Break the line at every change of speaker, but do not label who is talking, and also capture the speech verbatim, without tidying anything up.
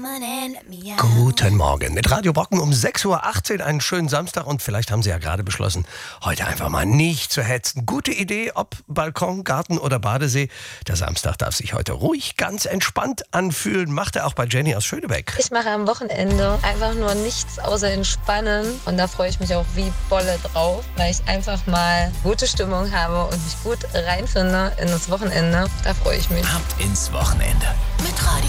Guten Morgen mit Radio Brocken um sechs Uhr achtzehn, einen schönen Samstag und vielleicht haben Sie ja gerade beschlossen, heute einfach mal nicht zu hetzen. Gute Idee, ob Balkon, Garten oder Badesee. Der Samstag darf sich heute ruhig, ganz entspannt anfühlen, macht er auch bei Jenny aus Schönebeck.
Ich mache am Wochenende einfach nur nichts außer entspannen und da freue ich mich auch wie Bolle drauf, weil ich einfach mal gute Stimmung habe und mich gut reinfinde in das Wochenende. Da freue ich mich.
Ab ins Wochenende mit Radio